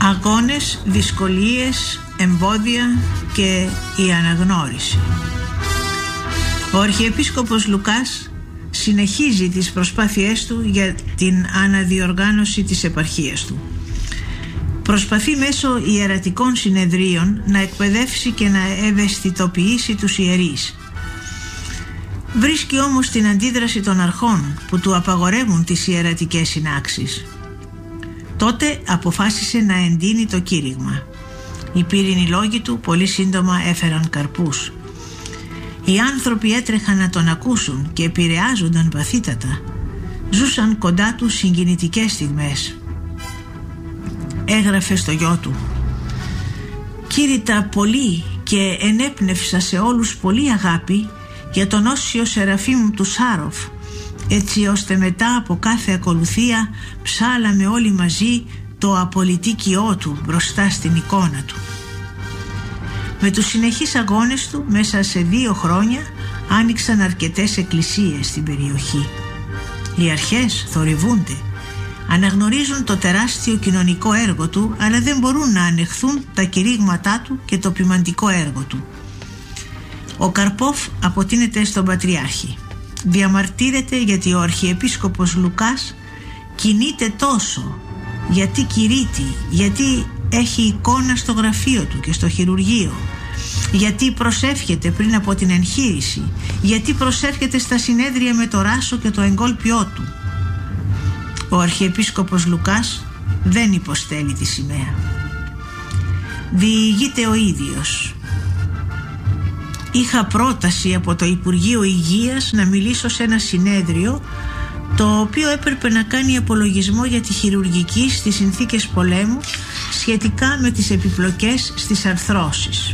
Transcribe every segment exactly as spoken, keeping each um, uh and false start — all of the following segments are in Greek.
Αγώνες, δυσκολίες, εμπόδια και η αναγνώριση. Ο Αρχιεπίσκοπος Λουκάς συνεχίζει τις προσπάθειές του για την αναδιοργάνωση της επαρχίας του. Προσπαθεί μέσω ιερατικών συνεδρίων να εκπαιδεύσει και να ευαισθητοποιήσει τους ιερείς. Βρίσκει όμως την αντίδραση των αρχών που του απαγορεύουν τις ιερατικές συνάξεις. Τότε αποφάσισε να εντείνει το κήρυγμα. Οι πύρινοι λόγοι του πολύ σύντομα έφεραν καρπούς. Οι άνθρωποι έτρεχαν να τον ακούσουν και επηρεάζονταν βαθύτατα. Ζούσαν κοντά του συγκινητικές στιγμές. Έγραφε στο γιο του: «Κήρυτα πολύ και ενέπνευσα σε όλους πολύ αγάπη για τον Όσιο Σεραφείμ του Σάροφ, έτσι ώστε μετά από κάθε ακολουθία ψάλαμε όλοι μαζί το απολυτίκιό του μπροστά στην εικόνα του». Με τους συνεχείς αγώνες του μέσα σε δύο χρόνια άνοιξαν αρκετές εκκλησίες στην περιοχή. Οι αρχές θορυβούνται, αναγνωρίζουν το τεράστιο κοινωνικό έργο του, αλλά δεν μπορούν να ανεχθούν τα κηρύγματά του και το ποιμαντικό έργο του. Ο Καρπόφ αποτείνεται στον Πατριάρχη. Διαμαρτύρεται γιατί ο Αρχιεπίσκοπος Λουκάς κινείται τόσο, γιατί κηρύττει, γιατί έχει εικόνα στο γραφείο του και στο χειρουργείο, γιατί προσεύχεται πριν από την εγχείρηση, γιατί προσέρχεται στα συνέδρια με το ράσο και το εγκόλπιό του. Ο Αρχιεπίσκοπος Λουκάς δεν υποστέλει τη σημαία. Διηγείται ο ίδιος: «Είχα πρόταση από το Υπουργείο Υγείας να μιλήσω σε ένα συνέδριο, το οποίο έπρεπε να κάνει απολογισμό για τη χειρουργική στις συνθήκες πολέμου σχετικά με τις επιπλοκές στις αρθρώσεις.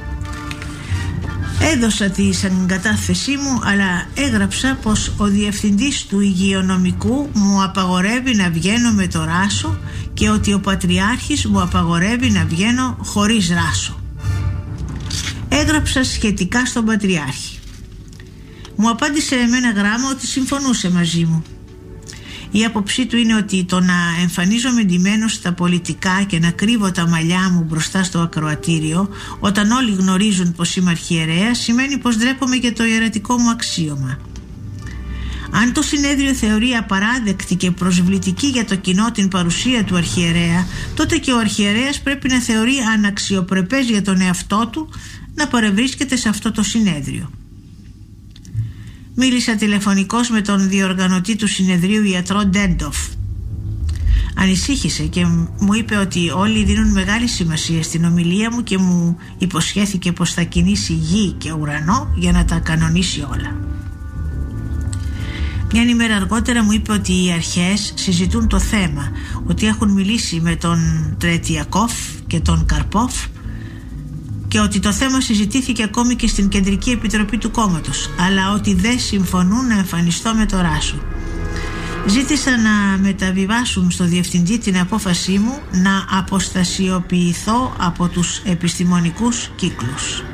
Έδωσα τη συγκατάθεσή μου, αλλά έγραψα πως ο διευθυντής του υγειονομικού μου απαγορεύει να βγαίνω με το ράσο και ότι ο Πατριάρχης μου απαγορεύει να βγαίνω χωρίς ράσο. Έγραψα σχετικά στον Πατριάρχη. Μου απάντησε με ένα γράμμα ότι συμφωνούσε μαζί μου. Η άποψή του είναι ότι το να εμφανίζομαι ντυμένος στα πολιτικά και να κρύβω τα μαλλιά μου μπροστά στο ακροατήριο, όταν όλοι γνωρίζουν πως είμαι αρχιερέας, σημαίνει πως ντρέπομαι για το ιερατικό μου αξίωμα. Αν το συνέδριο θεωρεί απαράδεκτη και προσβλητική για το κοινό την παρουσία του αρχιερέα, τότε και ο αρχιερέας πρέπει να θεωρεί αναξιοπρεπές για τον εαυτό του να παρευρίσκεται σε αυτό το συνέδριο». Μίλησα τηλεφωνικώς με τον διοργανωτή του συνεδρίου, ιατρό Ντέντοφ. Ανησύχησε και μου είπε ότι όλοι δίνουν μεγάλη σημασία στην ομιλία μου και μου υποσχέθηκε πως θα κινήσει γη και ουρανό για να τα κανονίσει όλα. Μια ημέρα αργότερα μου είπε ότι οι αρχές συζητούν το θέμα, ότι έχουν μιλήσει με τον Τρετιακόφ και τον Καρπόφ και ότι το θέμα συζητήθηκε ακόμη και στην Κεντρική Επιτροπή του κόμματος, αλλά ότι δεν συμφωνούν να εμφανιστώ με το ράσο. Ζήτησα να μεταβιβάσουν στο διευθυντή την απόφασή μου να αποστασιοποιηθώ από τους επιστημονικούς κύκλους.